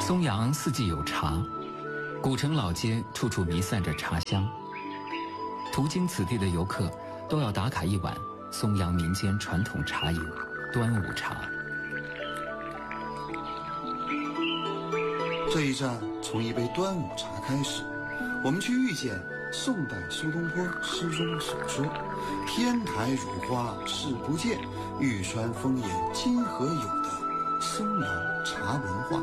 松阳四季有茶，古城老街处处弥散着茶香。途经此地的游客都要打卡一碗松阳民间传统茶饮端午茶。 这一站从一杯端午茶开始，我们去遇见宋代苏东坡诗中所说：“天台乳花视不见，玉川风眼今何有”的松阳茶文化。